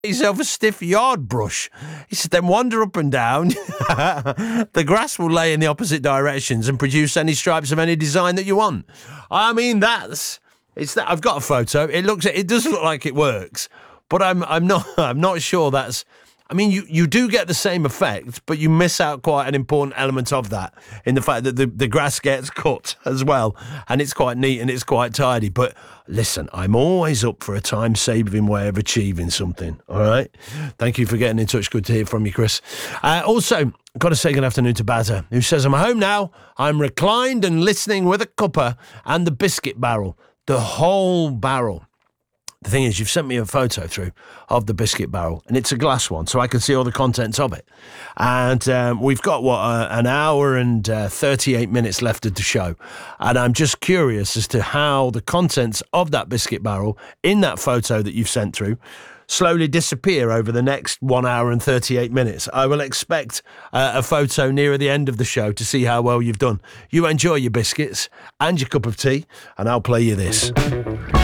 yourself a stiff yard brush. He said, then wander up and down. The grass will lay in the opposite directions and produce any stripes of any design that you want. I mean, it's that. I've got a photo. It does look like it works, but I'm not sure that's. I mean, you do get the same effect, but you miss out quite an important element of that in the fact that the grass gets cut as well, and it's quite neat and it's quite tidy. But listen, I'm always up for a time-saving way of achieving something, all right? Thank you for getting in touch. Good to hear from you, Chris. Also, got to say good afternoon to Bazza, who says, I'm home now. I'm reclined and listening with a cuppa and the biscuit barrel, the whole barrel. The thing is, you've sent me a photo through of the biscuit barrel, and it's a glass one, so I can see all the contents of it. And we've got, an hour and 38 minutes left of the show. And I'm just curious as to how the contents of that biscuit barrel in that photo that you've sent through slowly disappear over the next 1 hour and 38 minutes. I will expect a photo nearer the end of the show to see how well you've done. You enjoy your biscuits and your cup of tea, and I'll play you this.